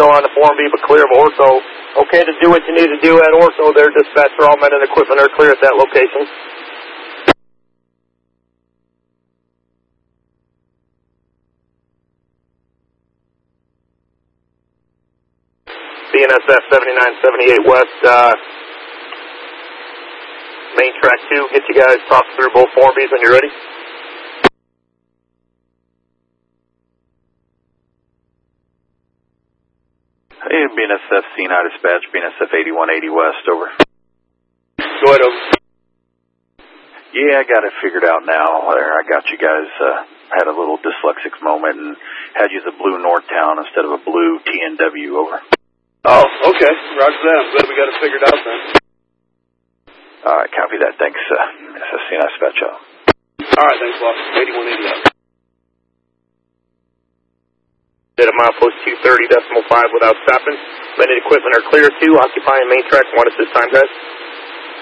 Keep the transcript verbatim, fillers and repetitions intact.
still on the Form B, but clear of Orso. Okay to do what you need to do at Orso there, dispatcher. All men and equipment are clear at that location. B N S F seventy-nine seventy-eight West, uh, main track two. Get you guys talk through both Form Bs when you're ready. Hey, B N S F C nine dispatch, B N S F eighty-one eighty West, over. Go ahead, over. Yeah, I got it figured out now. There, I got you guys, uh, had a little dyslexic moment and had you as a blue Northtown instead of a blue T N W, over. Oh, okay. Roger that. I'm glad we got it figured out then. All right, copy that. Thanks, uh, B N S F C nine dispatch. All right, thanks, boss. eighty-one eighty out. Did a milepost two thirty decimal five without stopping. Men and equipment are clear too. Occupying main track one at this time, guys.